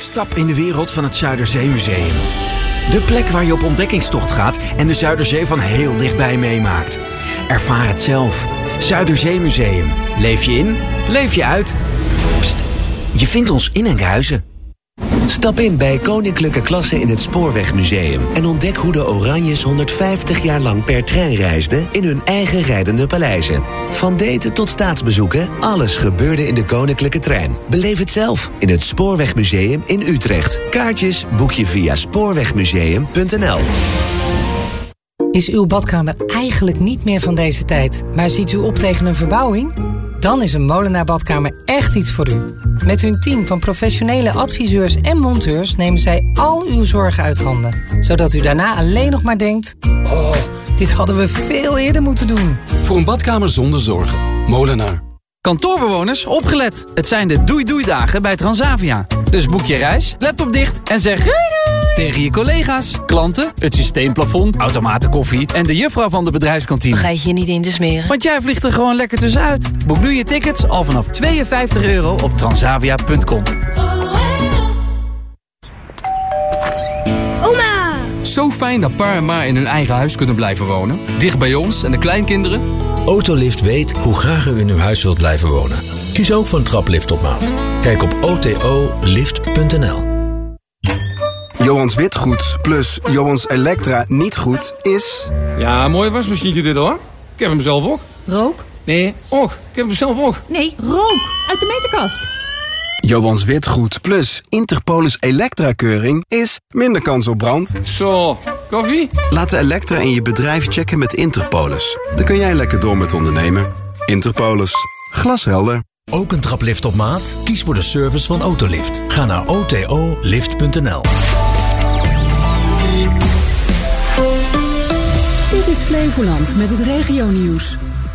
Stap in de wereld van het Zuiderzeemuseum. De plek waar je op ontdekkingstocht gaat en de Zuiderzee van heel dichtbij meemaakt. Ervaar het zelf. Zuiderzeemuseum. Leef je in, leef je uit. Pst, je vindt ons in Enkhuizen. Stap in bij Koninklijke Klasse in het Spoorwegmuseum en ontdek hoe de Oranjes 150 jaar lang per trein reisden in hun eigen rijdende paleizen. Van daten tot staatsbezoeken, alles gebeurde in de Koninklijke Trein. Beleef het zelf in het Spoorwegmuseum in Utrecht. Kaartjes boek je via spoorwegmuseum.nl. Is uw badkamer eigenlijk niet meer van deze tijd, maar ziet u op tegen een verbouwing? Dan is een Molenaar Badkamer echt iets voor u. Met hun team van professionele adviseurs en monteurs nemen zij al uw zorgen uit handen. Zodat u daarna alleen nog maar denkt: oh, dit hadden we veel eerder moeten doen. Voor een badkamer zonder zorgen. Molenaar. Kantoorbewoners, opgelet. Het zijn de doei-doei-dagen bij Transavia. Dus boek je reis, laptop dicht en zeg doei doei tegen je collega's, klanten, het systeemplafond, automatenkoffie en de juffrouw van de bedrijfskantine. Vergeet je niet in te smeren. Want jij vliegt er gewoon lekker tussenuit. Boek nu je tickets al vanaf €52 op transavia.com. Oma! Zo fijn dat pa en ma in hun eigen huis kunnen blijven wonen. Dicht bij ons en de kleinkinderen. Autolift weet hoe graag u in uw huis wilt blijven wonen. Kies ook voor een traplift op maat. Kijk op otolift.nl. Johans Witgoed plus Johans Elektra niet goed is... Ja, mooi wasmachientje dit hoor. Ik heb hem zelf ook. Rook? Nee, ook. Ik heb hem zelf ook. Nee, rook. Uit de meterkast. Johans Witgoed plus Interpolis Elektra-keuring is minder kans op brand. Zo, koffie? Laat de Elektra in je bedrijf checken met Interpolis. Dan kun jij lekker door met ondernemen. Interpolis. Glashelder. Ook een traplift op maat? Kies voor de service van Autolift. Ga naar otolift.nl. Dit is Flevoland met het regionieuws.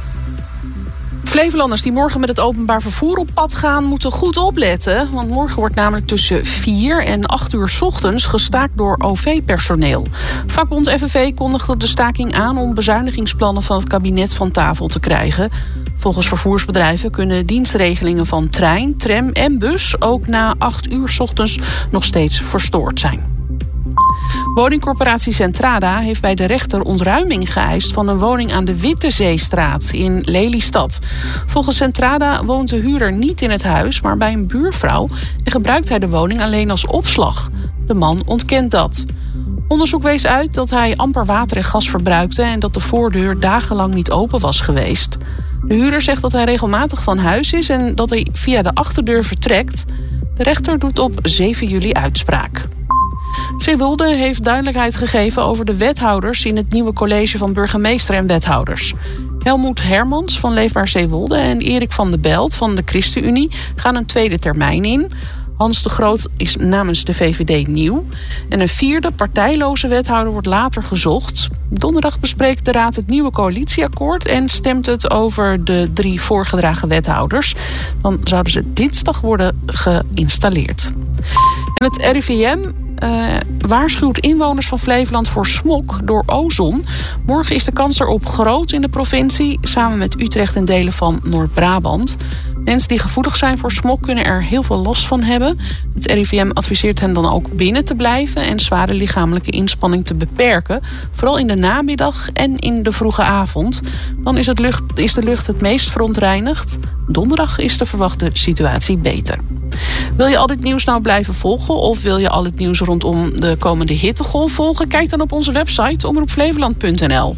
Flevolanders die morgen met het openbaar vervoer op pad gaan moeten goed opletten. Want morgen wordt namelijk tussen 4 en 8 uur 's ochtends gestaakt door OV-personeel. Vakbond FNV kondigde de staking aan om bezuinigingsplannen van het kabinet van tafel te krijgen. Volgens vervoersbedrijven kunnen dienstregelingen van trein, tram en bus ook na 8 uur 's ochtends nog steeds verstoord zijn. Woningcorporatie Centrada heeft bij de rechter ontruiming geëist van een woning aan de Wittezeestraat in Lelystad. Volgens Centrada woont de huurder niet in het huis, maar bij een buurvrouw en gebruikt hij de woning alleen als opslag. De man ontkent dat. Onderzoek wees uit dat hij amper water en gas verbruikte en dat de voordeur dagenlang niet open was geweest. De huurder zegt dat hij regelmatig van huis is en dat hij via de achterdeur vertrekt. De rechter doet op 7 juli uitspraak. Zeewolde heeft duidelijkheid gegeven over de wethouders in het nieuwe college van burgemeester en wethouders. Helmoet Hermans van Leefbaar Zeewolde en Erik van de Belt van de ChristenUnie gaan een tweede termijn in. Hans de Groot is namens de VVD nieuw. En een 4e partijloze wethouder wordt later gezocht. Donderdag bespreekt de Raad het nieuwe coalitieakkoord en stemt het over de 3 voorgedragen wethouders. Dan zouden ze dinsdag worden geïnstalleerd. En het RIVM waarschuwt inwoners van Flevoland voor smog door ozon. Morgen is de kans erop groot in de provincie, samen met Utrecht en delen van Noord-Brabant. Mensen die gevoelig zijn voor smog kunnen er heel veel last van hebben. Het RIVM adviseert hen dan ook binnen te blijven en zware lichamelijke inspanning te beperken. Vooral in de namiddag en in de vroege avond. Dan is de lucht het meest verontreinigd. Donderdag is de verwachte situatie beter. Wil je al dit nieuws nou blijven volgen of wil je al het nieuws rondom de komende hittegolf volgen? Kijk dan op onze website omroepflevoland.nl.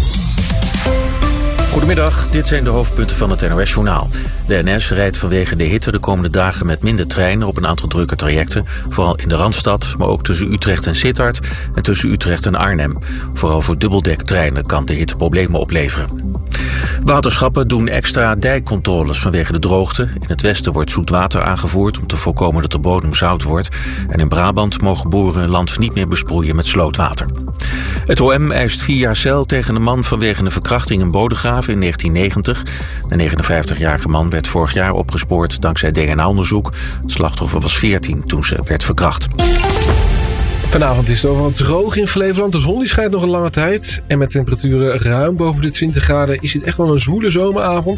Goedemiddag, dit zijn de hoofdpunten van het NOS-journaal. De NS rijdt vanwege de hitte de komende dagen met minder treinen op een aantal drukke trajecten. Vooral in de Randstad, maar ook tussen Utrecht en Sittard en tussen Utrecht en Arnhem. Vooral voor dubbeldek-treinen kan de hitte problemen opleveren. Waterschappen doen extra dijkcontroles vanwege de droogte. In het westen wordt zoetwater aangevoerd om te voorkomen dat de bodem zout wordt. En in Brabant mogen boeren hun land niet meer besproeien met slootwater. Het OM eist 4 jaar cel tegen een man vanwege een verkrachting in Bodegraven in 1990. De 59-jarige man werd vorig jaar opgespoord dankzij DNA-onderzoek. Het slachtoffer was 14 toen ze werd verkracht. Vanavond is het overal droog in Flevoland. De zon die schijnt nog een lange tijd. En met temperaturen ruim boven de 20 graden is het echt wel een zwoele zomeravond.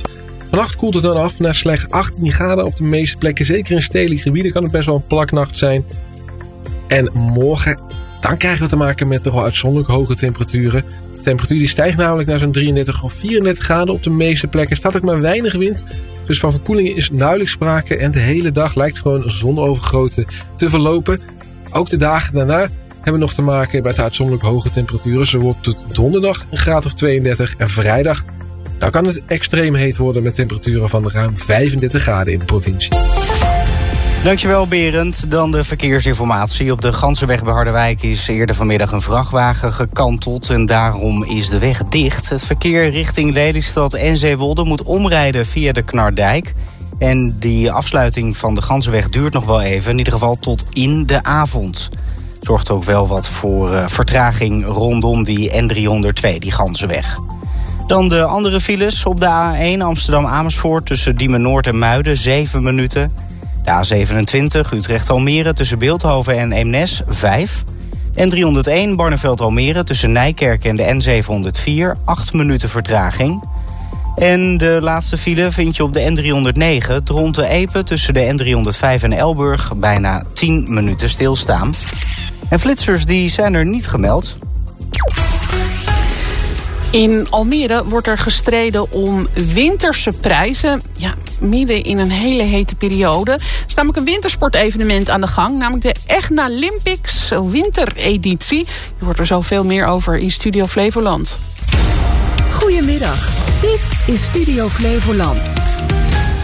Vannacht koelt het dan af naar slechts 18 graden op de meeste plekken. Zeker in stedelijke gebieden kan het best wel een plaknacht zijn. En morgen, dan krijgen we te maken met toch wel uitzonderlijk hoge temperaturen. De temperatuur die stijgt namelijk naar zo'n 33 of 34 graden op de meeste plekken. Er staat ook maar weinig wind, dus van verkoeling is nauwelijks sprake. En de hele dag lijkt gewoon zonovergoten te verlopen. Ook de dagen daarna hebben nog te maken met uitzonderlijk hoge temperaturen. Zo wordt tot donderdag een graad of 32 en vrijdag, dan kan het extreem heet worden met temperaturen van ruim 35 graden in de provincie. Dankjewel Berend. Dan de verkeersinformatie. Op de Ganzenweg bij Harderwijk is eerder vanmiddag een vrachtwagen gekanteld en daarom is de weg dicht. Het verkeer richting Lelystad en Zeewolde moet omrijden via de Knardijk. En die afsluiting van de Ganzenweg duurt nog wel even, in ieder geval tot in de avond. Zorgt ook wel wat voor vertraging rondom die N302, die Ganzenweg. Dan de andere files op de A1 Amsterdam-Amersfoort tussen Diemen Noord en Muiden, 7 minuten. De A27 Utrecht-Almere tussen Beeldhoven en Eemnes, 5. N301 Barneveld-Almere tussen Nijkerk en de N704, 8 minuten vertraging. En de laatste file vind je op de N309 Dronten-Epe tussen de N305 en Elburg, bijna 10 minuten stilstaan. En flitsers die zijn er niet gemeld. In Almere wordt er gestreden om winterse prijzen. Ja, midden in een hele hete periode. Er is namelijk een wintersportevenement aan de gang. Namelijk de Egnalympics wintereditie. Je hoort er zoveel meer over in Studio Flevoland. Goedemiddag, dit is Studio Flevoland.